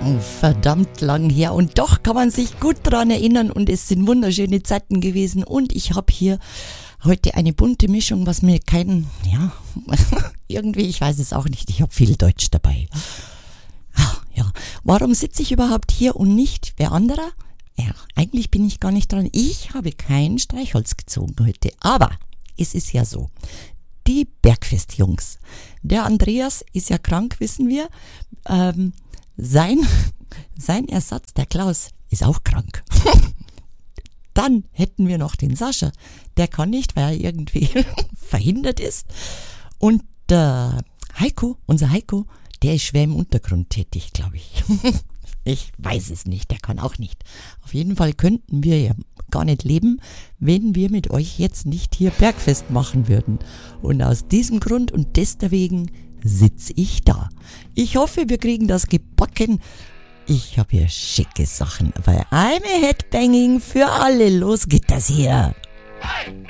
verdammt lang her. Und doch kann man sich gut dran erinnern und es sind wunderschöne Zeiten gewesen. Und ich habe hier heute eine bunte Mischung, was mir irgendwie, ich weiß es auch nicht, ich habe viel Deutsch dabei. Ja, warum sitze ich überhaupt hier und nicht wer anderer? Ja, eigentlich bin ich gar nicht dran. Ich habe kein Streichholz gezogen heute, aber es ist ja so. Die Bergfest-Jungs. Der Andreas ist ja krank, wissen wir. Sein Ersatz, der Klaus, ist auch krank. Dann hätten wir noch den Sascha. Der kann nicht, weil er irgendwie verhindert ist. Und Heiko, unser Heiko, der ist schwer im Untergrund tätig, glaube ich. Ich weiß es nicht, der kann auch nicht. Auf jeden Fall könnten wir ja gar nicht leben, wenn wir mit euch jetzt nicht hier Bergfest machen würden. Und aus diesem Grund und deswegen sitze ich da. Ich hoffe, wir kriegen das gebacken. Ich habe hier schicke Sachen, aber I'm a Headbanging für alle. Los geht das hier.